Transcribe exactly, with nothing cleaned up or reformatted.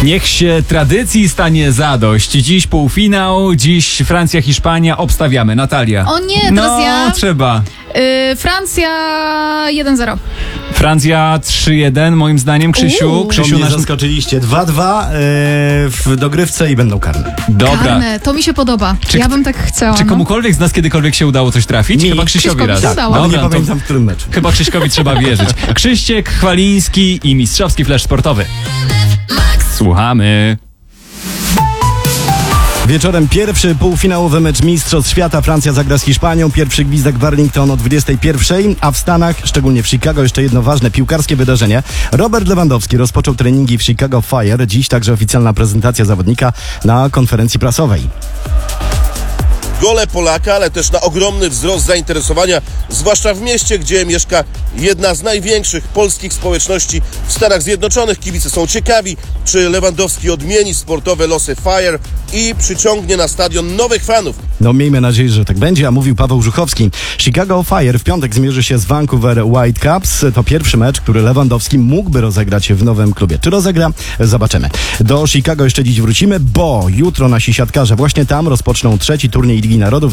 Niech się tradycji stanie zadość. Dziś półfinał, dziś Francja, Hiszpania. Obstawiamy. Natalia. O nie, teraz no, ja. trzeba. Yy, Francja jeden zero. Francja trzy jeden, moim zdaniem. Krzysiu, Uuu. Krzysiu To mnie nasz... zaskoczyliście. dwa dwa yy, w dogrywce i będą karne. Dobra. Karne, to mi się podoba. Czy ja kt- bym tak chciała. Czy no. komukolwiek z nas kiedykolwiek się udało coś trafić? Mi. Chyba Krzysiowi Krzyśkowi raz. się udało. Ale Dobra, nie no to pamiętam, w którym meczu. chyba Krzyśkowi trzeba wierzyć. Krzyściek Chwaliński i mistrzowski flash sportowy. Słuchamy. Wieczorem pierwszy półfinałowy mecz Mistrzostw Świata. Francja zagra z Hiszpanią. Pierwszy gwizdek w Arlington o dwudziestej pierwszej, a w Stanach, szczególnie w Chicago, jeszcze jedno ważne piłkarskie wydarzenie. Robert Lewandowski rozpoczął treningi w Chicago Fire. Dziś także oficjalna prezentacja zawodnika na konferencji prasowej. Gole Polaka, ale też na ogromny wzrost zainteresowania, zwłaszcza w mieście, gdzie mieszka jedna z największych polskich społeczności w Stanach Zjednoczonych. Kibice są ciekawi, czy Lewandowski odmieni sportowe losy Fire i przyciągnie na stadion nowych fanów. No miejmy nadzieję, że tak będzie, a mówił Paweł Żuchowski. Chicago Fire w piątek zmierzy się z Vancouver Whitecaps. To pierwszy mecz, który Lewandowski mógłby rozegrać w nowym klubie. Czy rozegra? Zobaczymy. Do Chicago jeszcze dziś wrócimy, bo jutro nasi siatkarze właśnie tam rozpoczną trzeci turniej Ligi Narodów.